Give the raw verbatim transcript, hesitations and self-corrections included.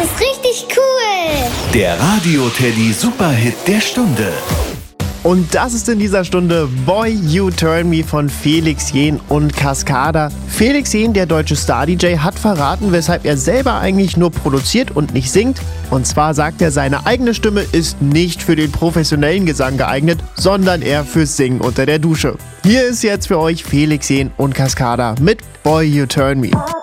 ist richtig cool. Der Radio-Teddy Superhit der Stunde. Und das ist in dieser Stunde Boy You Turn Me von Felix Jähn und Cascada. Felix Jähn, der deutsche Star-D J, hat verraten, weshalb er selber eigentlich nur produziert und nicht singt. Und zwar sagt er, seine eigene Stimme ist nicht für den professionellen Gesang geeignet, sondern eher fürs Singen unter der Dusche. Hier ist jetzt für euch Felix Jähn und Cascada mit Boy You Turn Me.